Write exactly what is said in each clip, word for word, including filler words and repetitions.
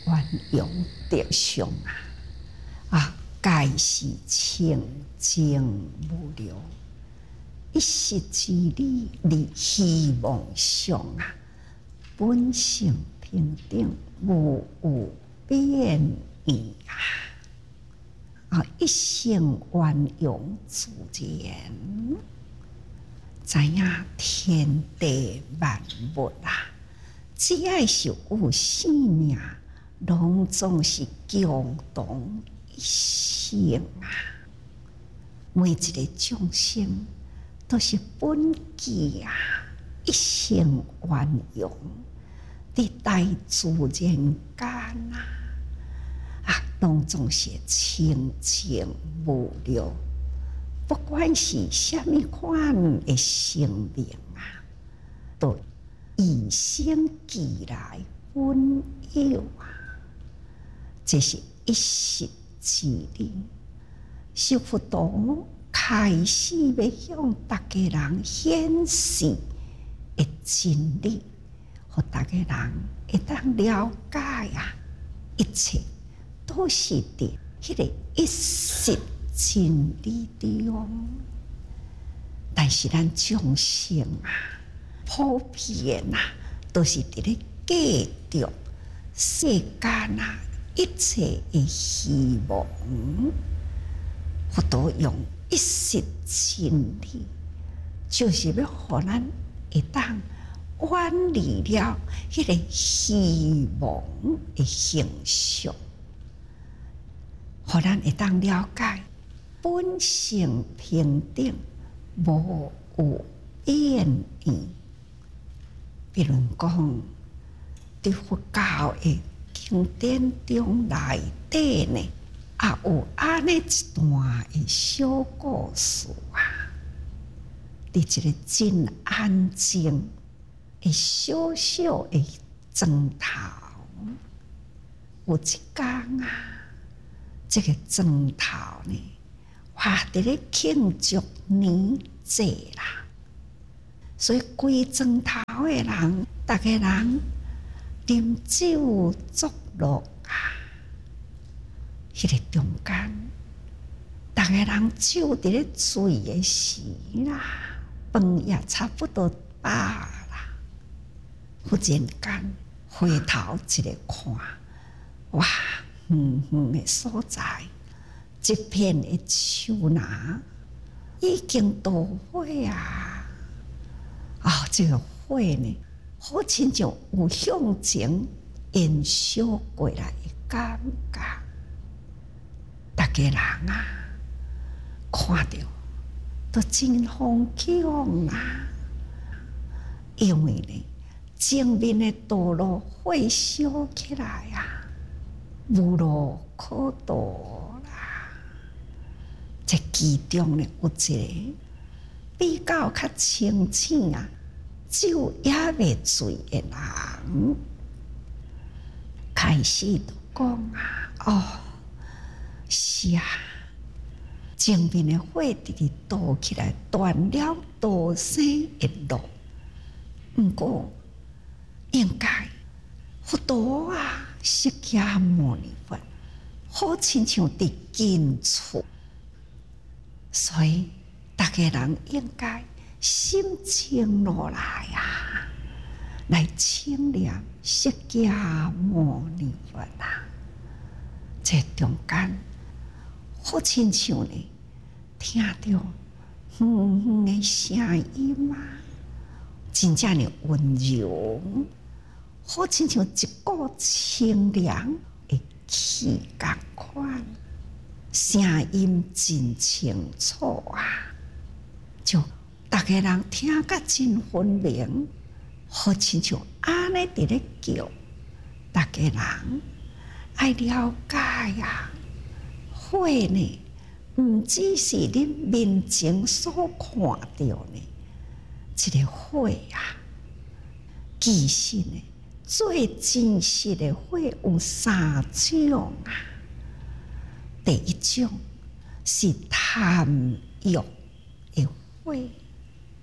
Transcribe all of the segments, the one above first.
鸳鸯德相啊！啊，盖是清净无量，一时之理离希望相啊！本性平等，无有变异啊！啊，一生鸳鸯自然，知影天地万物啊！只要是有生命，拢总是共同一生啊！每一个众生都是本具啊，一生鸳鸯，伫大自然间啊，啊，拢总是清净无量。不管是什么款的生命啊，都与生俱来本有啊，这是一时之理。是佛陀开始要向大家人显示的真理，互大家人会当了解啊，一切都是伫迄个一时真理中。但是咱众生啊，普遍啊，都是伫咧计着世间啊一切的希望。佛陀用一时真理，就是要互咱会当远离了迄个希望的形象，互咱会当了解本性平等，无有变异。比如讲，伫佛教的经典中内底呢，也有安尼一段的小故事啊。伫一个真安静的小小的庄头，有一天啊，这个庄头呢，哇，伫咧庆祝年节啦。所以规庄头的人，逐个人啉酒作乐啊。迄个中间，逐个人酒伫咧醉的时啦，饭也差不多饱啦。忽然间回头一个看，哇，远远的所在，一片的树林已经着火啊！啊、哦，这个火呢，好亲像有向前燃烧过来的感觉。大家人啊，看到都真疯狂啊！因为呢，前面的道路火烧起来啊，无路可渡啦。这其中呢，有一个比较较清醒啊，酒也未醉的人，开始就讲啊，哦。是啊，前面的火直直倒起来，断了道生的路。不过，应该佛陀啊，释迦牟尼佛，好亲像伫近处，所以大家人应该心静落来啊，来清念释迦牟尼佛啊。这中间。好亲像呢，听到远远的声音啊，真正的温柔，好亲像一股清凉的气共款，声音真清楚啊，就大家人听甲真分明，好亲像安尼伫咧叫，大家人爱了解啊。火呢，唔只是恁面前所看到呢，这个火啊，其实呢，最真实的火有三种啊。第一种是贪欲的火，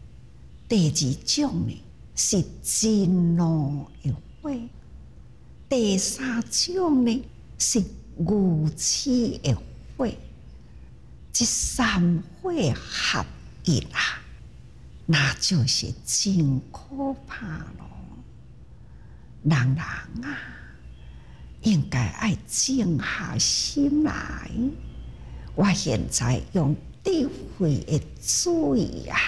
第二种呢是真怒的火， 第三种呢是无始的火，这三火合一啊，那就是真可怕咯。人人啊，应该爱静下心来。我现在用智慧的水啊，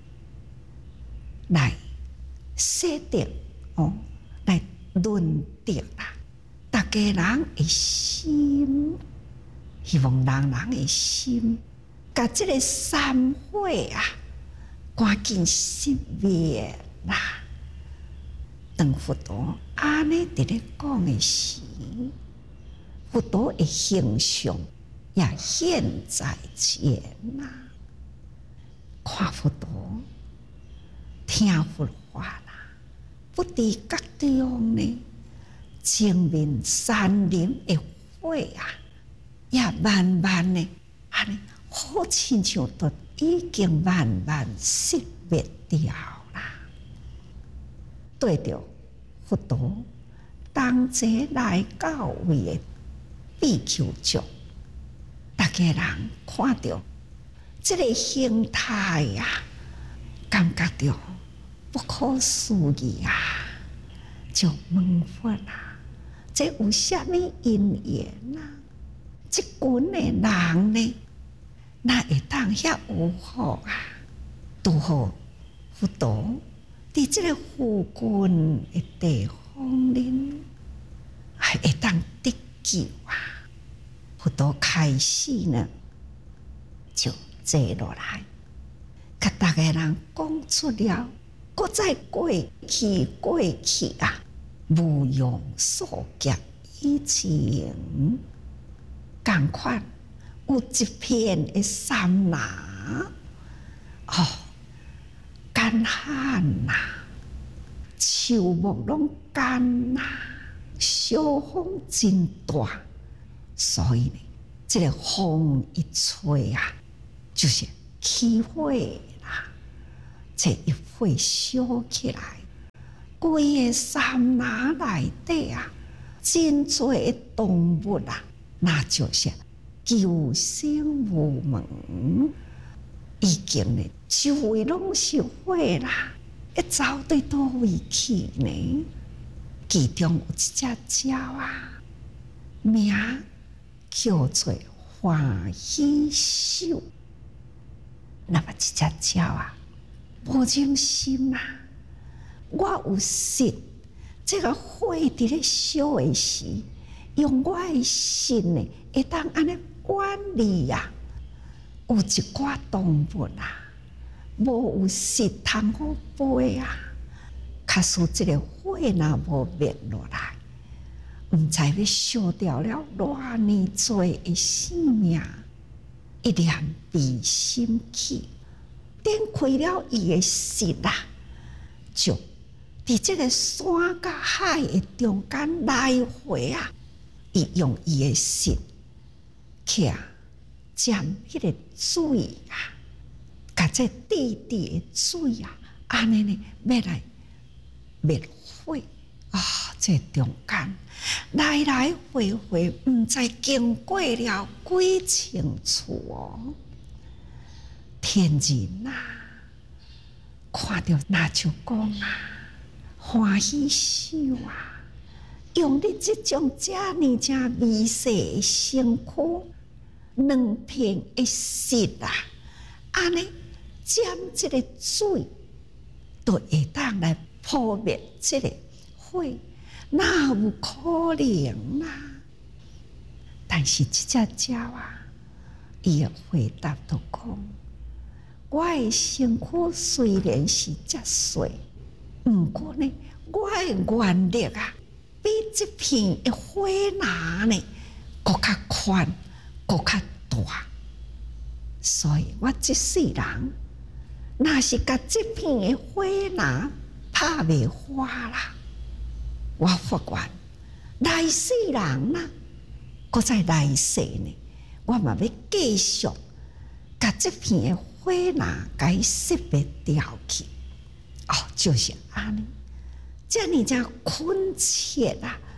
来洗涤哦，来润涤啦，大家人的心，希望人人的心，甲这个三火啊，赶紧熄灭啦。当佛陀安尼伫咧讲的时，佛陀的形象也现在前啦。看佛陀，听佛话啦，不知觉中呢，前面山林的火啊，也慢慢的安尼，好亲像都已经慢慢熄灭掉啦。对着佛陀同齐来到位的比丘众，大家人看到这个形态啊，感觉到不可思议啊，就问佛啦：这有啥物因缘啊？这群的人呢，哪会当遐有福啊？拄好佛陀伫这个附近的地方呢，还会当得救啊！佛陀开始呢，就坐落来，甲大家人讲出了，搁再过去过去啊，无用所夹以前，共款有一片的山呐，哦，干旱呐，树木拢干呐，小风真大。所以呢，这个风一吹啊，就是起火啦。这一火烧起来，规个山林内底啊，真多的动物啊，那就是救生无门，已经呢，周围拢是火啦，一走对倒位去呢？其中有一只鸟啊，名叫做欢喜兽。那么这只鸟啊，无忍心啊，我有信这个火伫咧烧的时，用我的心呢，会当安尼管理啊。有一寡动物啊，无有食通好飞啊，假使这个火若无灭落来，毋知要烧掉了偌尼多的生命，一念悲心起，点开了伊的舌啊，就伫这个山甲海的中间来回啊，伊用伊的舌去啊沾迄个水啊，甲这滴滴的水啊，安尼呢要来灭火啊！这中间来来回回，毋知经过了几千处哦。天人啊，看到那就讲啊，欢喜手啊，用你这种遮尔正微细的身躯，两片的舌啊，安尼沾这个水，都会当来扑灭这个火。哪有可能啊？但是这只鸟啊，伊的回答都讲：我的身躯虽然是遮细，不过呢，我的原力啊，比这片的火拿呢，搁较宽，搁较大。所以我这世人，若是甲这片的火拿拍袂花啦。我发愿，来世人啊，搁在来世呢，我嘛要继续甲这片的火拿甲伊熄灭掉去。哦，就是安尼，遮尔正恳切啊，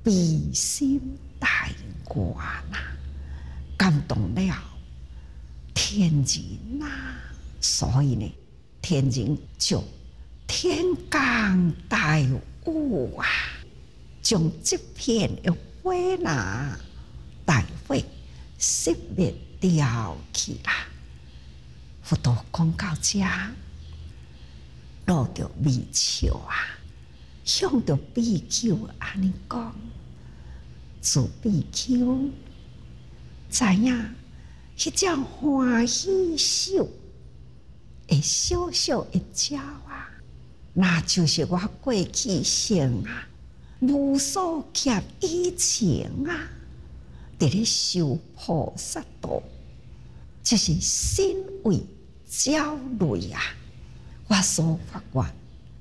悲心大愿呐，感动了天人呐、啊。所以呢，天人就天降大雨啊，将这片的火呐大火熄灭掉去啦。佛陀讲到这，落着微笑啊，向着比丘安尼讲：自比丘知影，迄只欢喜手的小小的鸟啊，那就是我过去生啊，无数劫以前啊，伫咧修菩萨道，就是身为鸟类啊，我所发愿。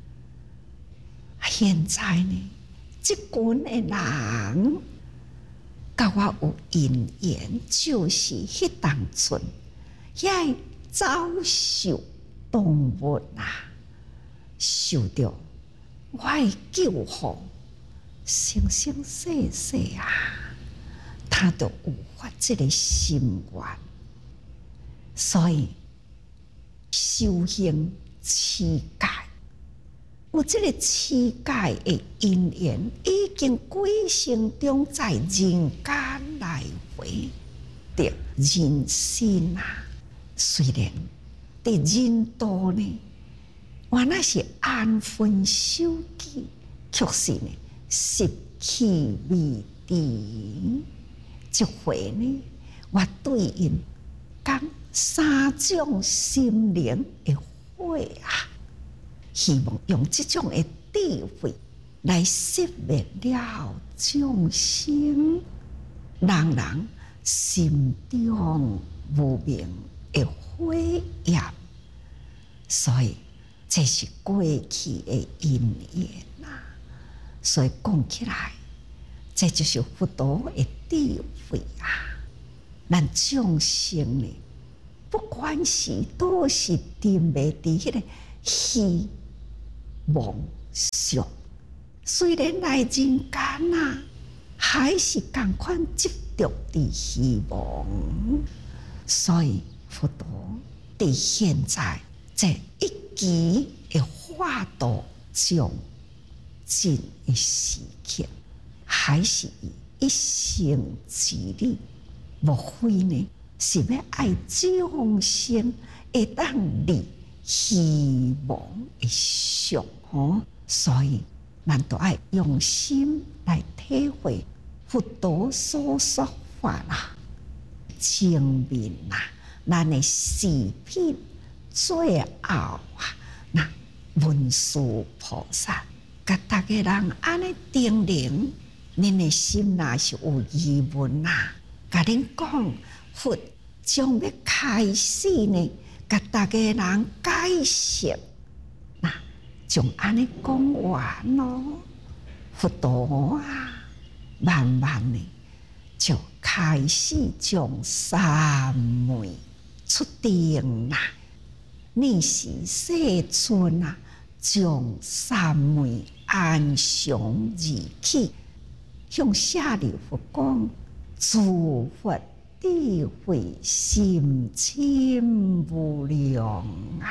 现在呢，即群的人甲我有因缘，就是迄当阵，遐遭受动物啊，受到我的救护，生生世世啊，他都有发这个心愿，所以修行持戒，有这个持戒的因缘，已经几生中在人间来回的人生啊。虽然伫人道呢，原来是安分守己，却是呢习气未定。这回呢，我对因讲三种心灵的火啊，希望用这种的智慧来熄灭了众生人人心中无明的火焰。所以这是过去的因缘呐。所以讲起来，这就是佛陀的智慧啊！咱众生呢，不管是都是沉迷伫迄个希望上，虽然来人间啊，还是共款执着伫希望。所以佛陀伫现在这一期的化度中，尽的时刻，还是以一生之力，莫非呢是要爱众生会当立希望的上哦。所以咱都爱用心来体会佛陀所说法啦，证明啦，咱的视频最后啊，那文殊菩萨甲大家人安尼叮咛，恁的心若是有疑问啊，甲恁讲，佛将要开始呢，甲大家人解释，那将安尼讲完咯。佛陀啊，慢慢呢就开始将三昧出定啦。你是世尊啊，将三昧安详而起，向舍利弗讲：诸佛智慧心清无量啊！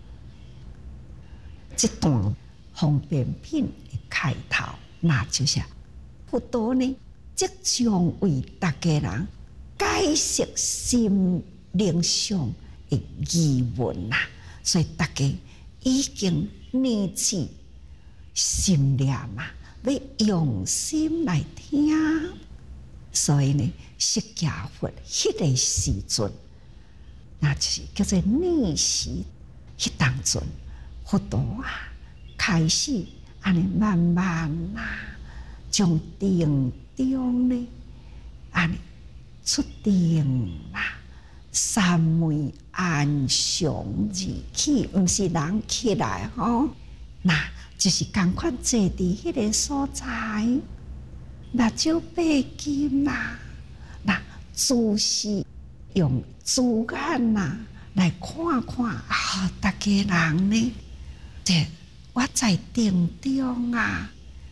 这段方便品的开头，那就是佛陀呢，即将为大家人解释心灵上的疑问啊！所以大家已经念起心念啊，要用心来听。所以呢，释迦佛迄个时阵，那就是叫做念时。迄当阵，佛陀啊，开始安尼慢慢啊，从定中呢，安尼出定啦。三昧安详而起，毋是人起来吼，那就是共款坐伫迄个所在，那少八金啦，那自是用主眼呐来看看啊，大家人呢，这我在定中啊，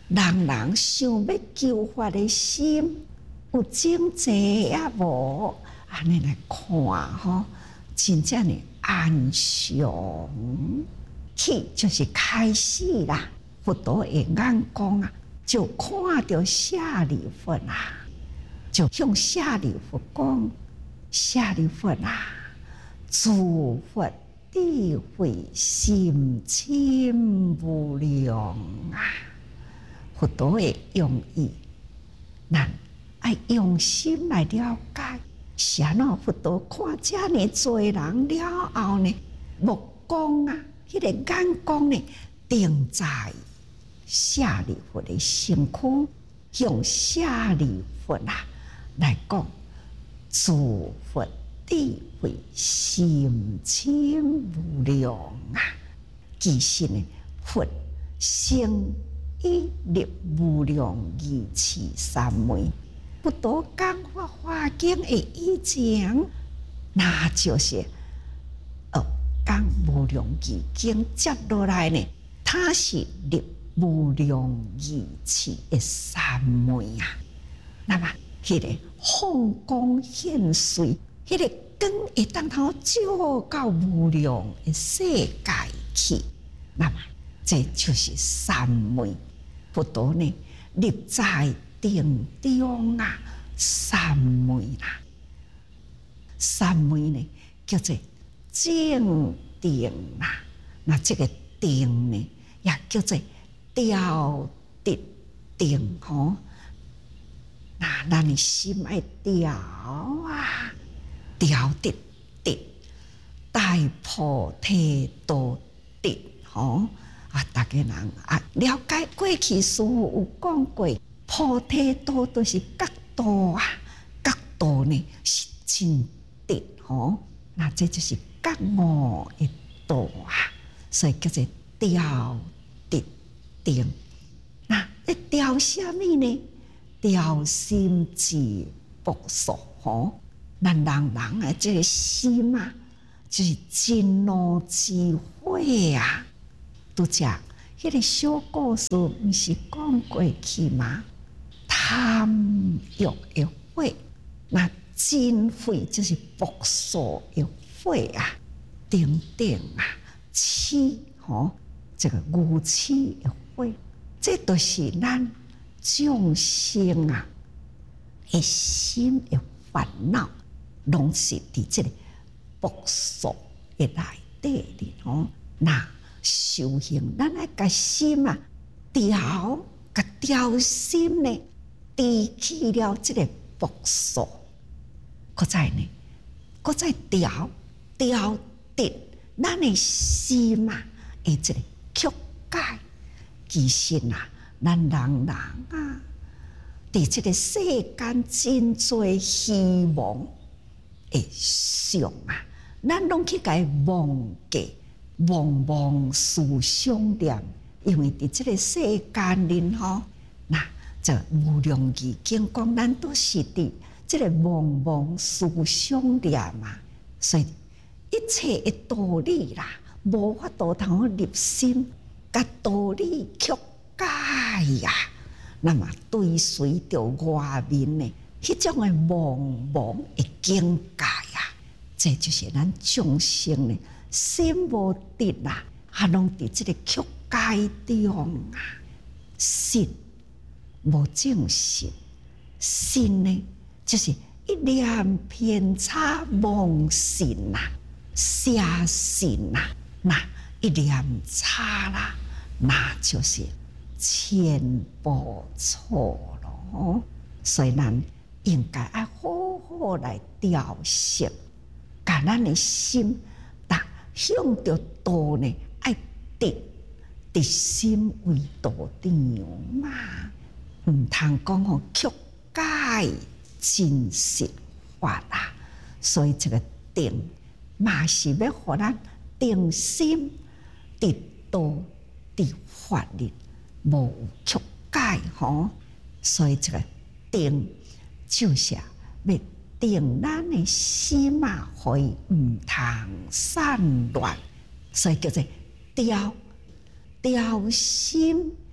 人人想要求法的心，有整齐也无，安尼来看吼，真正的安详起就是开始啦。佛陀的眼光啊，就看到舍利弗啊，就向舍利弗讲：舍利弗啊，诸佛智慧深深无量啊！佛陀的用意，咱爱用心来了解。是安怎佛陀看遮尔多人了后呢，目光啊，迄、那个眼光呢，定在舍利弗的身躯，向舍利弗啊来讲，诸佛智慧深深无量啊！其实呢，佛生一粒无量义持三昧。佛陀讲法华经的以前，那就是哦，讲无量义经接落来呢，它是立无量义持的三昧啊。那么，迄、那个放光现水，迄、那个光会当头照到无量的世界去。那么，这就是三昧。佛陀呢，立在定中啊，三昧啦，三昧呢叫做正定啦。那这个定呢，也叫做调得定吼。那咱的心爱调啊，调得定，大菩提道得吼。啊，大家人啊，了解过去师父有讲过。菩提道都是角度啊，角度呢是真谛吼，那这就是觉悟的道啊，所以叫做调谛定。那一调什么呢？调心智朴素吼，咱人人的这个心啊，就是真如智慧啊。拄则迄个小故事，毋是讲过去吗？贪欲的火，那真火就是朴素的火啊，等等啊，痴吼，这个愚痴的火，这都是咱众生啊的心的烦恼，拢是伫这个朴素的内底里吼。那修行，咱爱甲心啊调，甲调心呢。离去了这个朴素，搁再呢，搁再调调得咱的心啊，的这个曲解。其实啊，咱人人啊，伫这个世间真多希望的想啊，咱拢去甲伊忘记，忘忘思想念，因为伫这个世间里吼，那。这无量义经讲，咱都是伫这个茫茫思想念嘛，所以一切的道理啦，无法度通入心，甲道理曲解呀。那么对随着外面呢，迄种的茫茫的境界啊，这就是咱众生呢心无得啦，还拢伫这个曲解中啊，心。无正心，心呢就是一念偏差妄心呐，邪心呐，那一念差啦，那就是全部错咯。所以咱应该爱好好来调息，把咱的心，达向着道呢，爱得得心为道场嘛。唔通讲吼曲解真实法啦，所以这个定嘛是要互咱定心得道得法律，无曲解吼。所以这个定就是要定咱的心嘛，互伊唔通散乱，所以叫做调调心。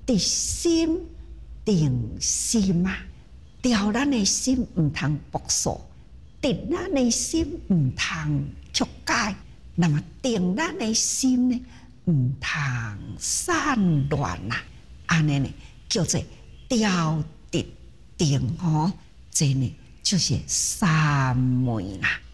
定心定心啊，调咱的心唔通朴素，定咱的心唔通曲解，那么定咱的心呢，唔通散乱呐，安尼呢叫做调定定哦，这呢就是三昧啦。